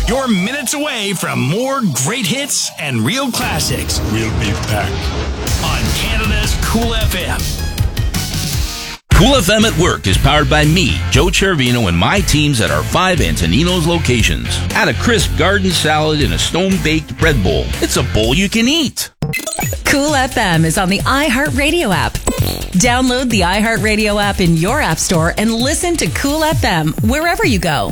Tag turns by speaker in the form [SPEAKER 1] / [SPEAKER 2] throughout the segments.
[SPEAKER 1] You're minutes away from more great hits and real classics. We'll be back on Canada's Cool FM.
[SPEAKER 2] Cool FM at Work is powered by me, Joe Cervino, and my teams at our 5 Antonino's locations. Add a crisp garden salad in a stone-baked bread bowl. It's a bowl you can eat.
[SPEAKER 3] Cool FM is on the iHeartRadio app. Download the iHeartRadio app in your app store and listen to Cool FM wherever you go.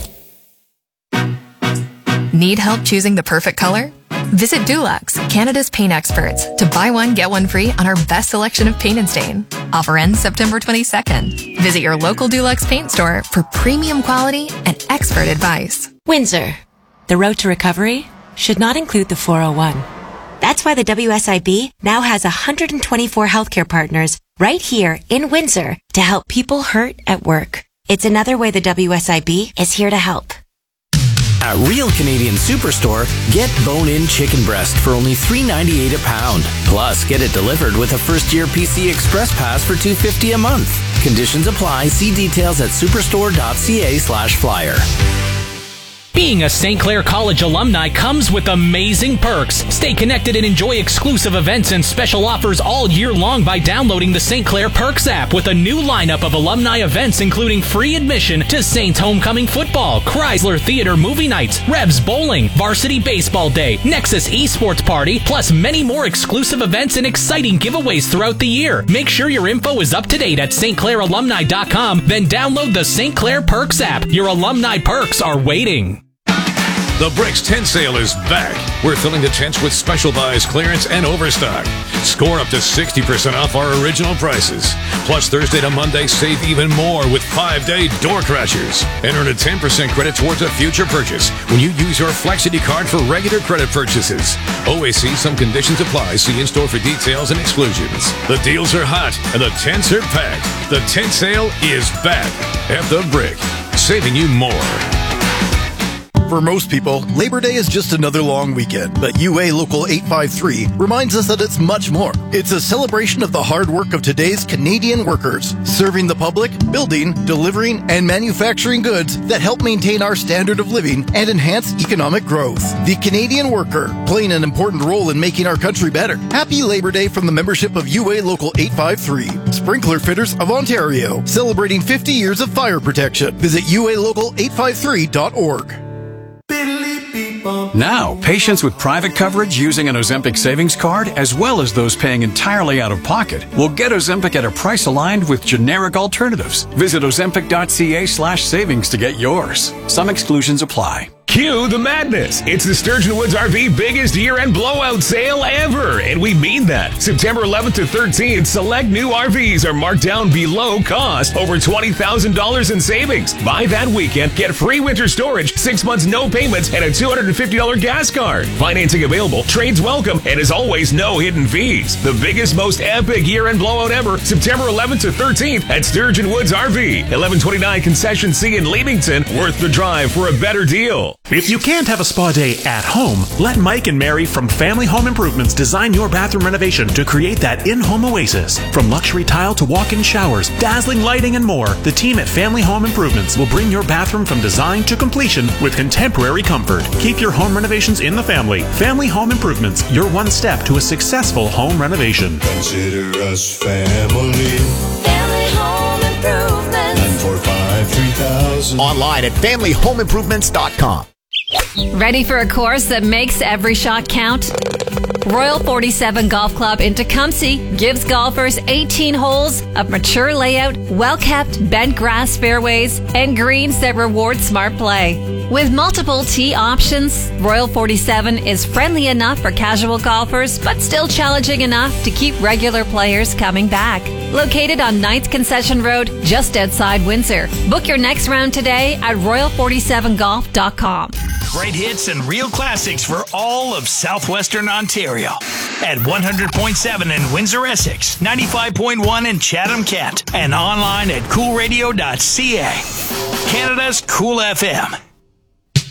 [SPEAKER 4] Need help choosing the perfect color? Visit Dulux, Canada's paint experts, to buy one, get one free on our best selection of paint and stain. Offer ends September 22nd. Visit your local Dulux paint store for premium quality and expert advice.
[SPEAKER 5] Windsor. The road to recovery should not include the 401. That's why the WSIB now has 124 healthcare partners right here in Windsor to help people hurt at work. It's another way the WSIB is here to help.
[SPEAKER 6] At Real Canadian Superstore, get bone-in chicken breast for only $3.98 a pound. Plus, get it delivered with a first-year PC Express Pass for $2.50 a month. Conditions apply. See details at superstore.ca/flyer.
[SPEAKER 7] Being a St. Clair College alumni comes with amazing perks. Stay connected and enjoy exclusive events and special offers all year long by downloading the St. Clair Perks app with a new lineup of alumni events including free admission to Saints Homecoming Football, Chrysler Theater Movie Nights, Revs Bowling, Varsity Baseball Day, Nexus Esports Party, plus many more exclusive events and exciting giveaways throughout the year. Make sure your info is up to date at stclairalumni.com, then download the St. Clair Perks app. Your alumni perks are waiting.
[SPEAKER 8] The Bricks tent sale is back. We're filling the tents with special buys, clearance, and overstock. Score up to 60% off our original prices. Plus, Thursday to Monday, save even more with 5-day door crashers. And earn a 10% credit towards a future purchase when you use your Flexity card for regular credit purchases. Always see some conditions apply. See in-store for details and exclusions. The deals are hot and the tents are packed. The tent sale is back at The Brick, saving you more.
[SPEAKER 9] For most people, Labor Day is just another long weekend, but UA Local 853 reminds us that it's much more. It's a celebration of the hard work of today's Canadian workers, serving the public, building, delivering, and manufacturing goods that help maintain our standard of living and enhance economic growth. The Canadian worker, playing an important role in making our country better. Happy Labor Day from the membership of UA Local 853, Sprinkler Fitters of Ontario, celebrating 50 years of fire protection. Visit ualocal853.org.
[SPEAKER 10] Now, patients with private coverage using an Ozempic savings card, as well as those paying entirely out of pocket, will get Ozempic at a price aligned with generic alternatives. Visit ozempic.ca/savings to get yours. Some exclusions apply.
[SPEAKER 11] Cue the madness. It's the Sturgeon Woods RV biggest year-end blowout sale ever, and we mean that. September 11th to 13th, select new RVs are marked down below cost, over $20,000 in savings. Buy that weekend, get free winter storage, 6 months no payments, and a $250 gas card. Financing available, trades welcome, and as always, no hidden fees. The biggest, most epic year-end blowout ever, September 11th to 13th at Sturgeon Woods RV, 1129 Concession C in Leamington. Worth the drive for a better deal.
[SPEAKER 12] If you can't have a spa day at home, let Mike and Mary from Family Home Improvements design your bathroom renovation to create that in-home oasis. From luxury tile to walk-in showers, dazzling lighting, and more, the team at Family Home Improvements will bring your bathroom from design to completion with contemporary comfort. Keep your home renovations in the family. Family Home Improvements, your one step to a successful home renovation.
[SPEAKER 13] Consider us family.
[SPEAKER 14] Family Home Improvements.
[SPEAKER 13] 945-3000.
[SPEAKER 15] Online at familyhomeimprovements.com.
[SPEAKER 16] Ready for a course that makes every shot count? Royal 47 Golf Club in Tecumseh gives golfers 18 holes of mature layout, well-kept bent grass fairways, and greens that reward smart play. With multiple tee options, Royal 47 is friendly enough for casual golfers, but still challenging enough to keep regular players coming back. Located on 9th Concession Road, just outside Windsor. Book your next round today at royal47golf.com.
[SPEAKER 1] Great hits and real classics for all of southwestern Ontario. At 100.7 in Windsor, Essex, 95.1 in Chatham-Kent, and online at coolradio.ca. Canada's Cool FM.